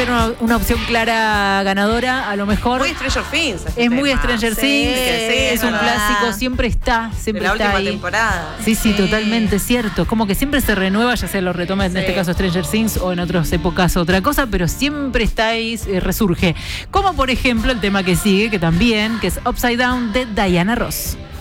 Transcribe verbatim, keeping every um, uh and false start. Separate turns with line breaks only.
ser una, una opción clara ganadora, a lo mejor.
Muy Stranger Things.
Es muy Stranger
sí,
Things,
sí,
es un
verdad.
clásico, siempre está, siempre
de la
está
última
ahí.
temporada.
Sí, sí,
sí,
totalmente cierto. Es como que siempre se renueva, ya sea lo retoma en
Sí.
este caso Stranger Things o en otras épocas otra cosa, pero siempre está ahí, eh, resurge. Como por ejemplo el tema que sigue, que también, que es Upside Down de Diana Ross.